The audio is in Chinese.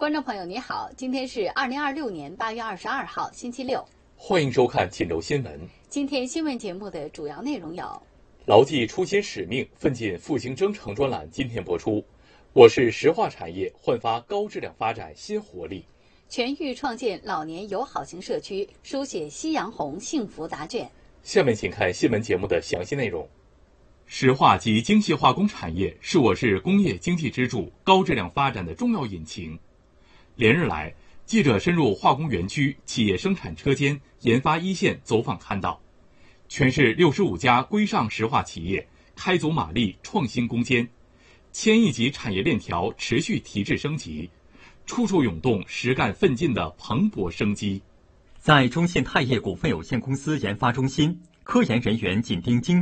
观众朋友你好，今天是2026年8月22号，星期六。 欢迎收看锦州新闻。 今天新闻节目的主要内容有： 牢记初心使命，奋进复兴征程专栏今天播出。我市石化产业焕发高质量发展新活力。 全域创建老年友好型社区，书写夕阳红幸福答卷。 下面请看新闻节目的详细内容。石化及精细化工产业是我市工业经济支柱、高质量发展的重要引擎。连日来，记者深入化工园区、企业生产车间、研发一线走访看到，全市65家规上石化企业开足马力创新攻坚，1000亿级产业链条持续提质升级，处处涌动实干奋进的蓬勃生机。 在中信泰业股份有限公司研发中心，科研人员紧盯精